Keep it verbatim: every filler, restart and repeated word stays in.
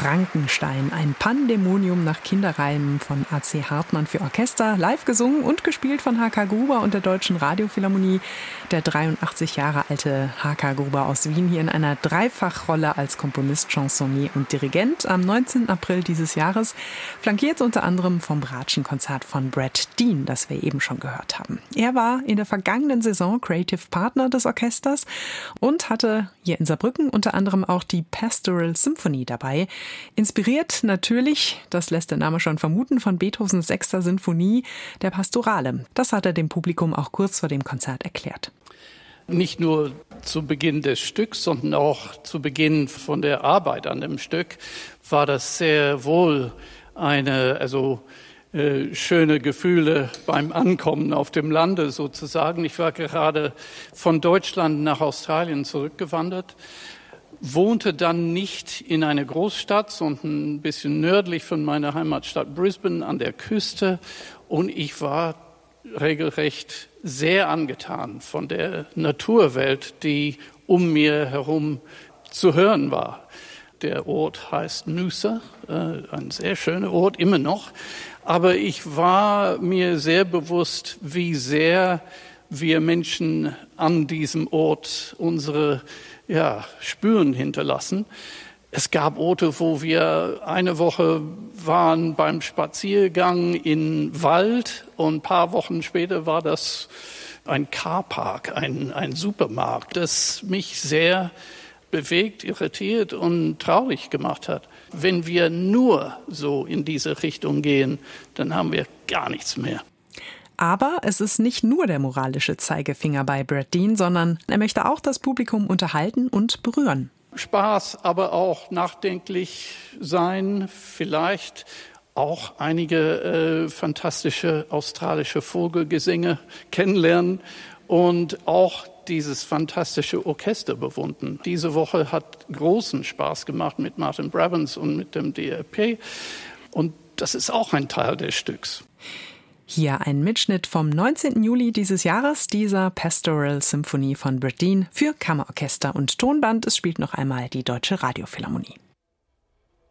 Frankenstein, ein Pandemonium nach Kinderreimen von A C Hartmann für Orchester, live gesungen und gespielt von H K Gruber und der Deutschen Radiophilharmonie. Der dreiundachtzig Jahre alte H K Gruber aus Wien hier in einer Dreifachrolle als Komponist, Chansonnier und Dirigent am neunzehnten April dieses Jahres, flankiert unter anderem vom Bratschenkonzert von Brad Dean, das wir eben schon gehört haben. Er war in der vergangenen Saison Creative Partner des Orchesters und hatte hier in Saarbrücken unter anderem auch die Pastoral Symphony dabei. Inspiriert natürlich, das lässt der Name schon vermuten, von Beethovens sechster Sinfonie, der Pastorale. Das hat er dem Publikum auch kurz vor dem Konzert erklärt. Nicht nur zu Beginn des Stücks, sondern auch zu Beginn von der Arbeit an dem Stück war das sehr wohl eine, also äh, schöne Gefühle beim Ankommen auf dem Lande sozusagen. Ich war gerade von Deutschland nach Australien zurückgewandert, wohnte dann nicht in einer Großstadt, sondern ein bisschen nördlich von meiner Heimatstadt Brisbane an der Küste. Und ich war regelrecht sehr angetan von der Naturwelt, die um mir herum zu hören war. Der Ort heißt Noosa, äh, ein sehr schöner Ort, immer noch. Aber ich war mir sehr bewusst, wie sehr wir Menschen an diesem Ort unsere ja, Spuren hinterlassen. Es gab Orte, wo wir eine Woche waren beim Spaziergang in Wald und ein paar Wochen später war das ein Carpark, ein, ein Supermarkt, das mich sehr bewegt, irritiert und traurig gemacht hat. Wenn wir nur so in diese Richtung gehen, dann haben wir gar nichts mehr. Aber es ist nicht nur der moralische Zeigefinger bei Brad Dean, sondern er möchte auch das Publikum unterhalten und berühren. Spaß, aber auch nachdenklich sein, vielleicht auch einige äh, fantastische australische Vogelgesänge kennenlernen und auch dieses fantastische Orchester bewundern. Diese Woche hat großen Spaß gemacht mit Martin Brabants und mit dem D R P und das ist auch ein Teil des Stücks. Hier ein Mitschnitt vom neunzehnten Juli dieses Jahres, dieser Pastoral Symphony von Brad Dean für Kammerorchester und Tonband. Es spielt noch einmal die Deutsche Radiophilharmonie.